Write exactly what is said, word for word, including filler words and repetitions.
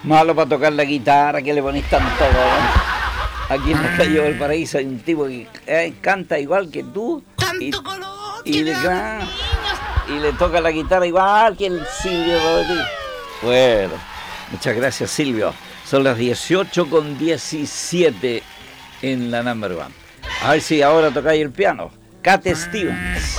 Malo para tocar la guitarra, que le ponís tanto. Aquí en la calle Valparaíso hay un tipo que eh, canta igual que tú. Tanto Y, color y, que le, da claro, los niños. y le toca la guitarra igual que el Silvio Rodríguez. Bueno, muchas gracias, Silvio. Son las dieciocho con diecisiete en la number one. A ver si ahora tocáis el piano. Cat Stevens.